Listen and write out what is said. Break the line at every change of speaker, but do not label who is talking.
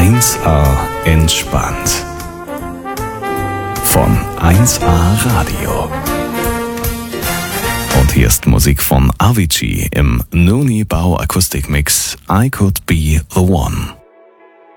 1A entspannt. Von 1A Radio. Und hier ist Musik von Avicii im Noni Bau Akustikmix I Could Be the One.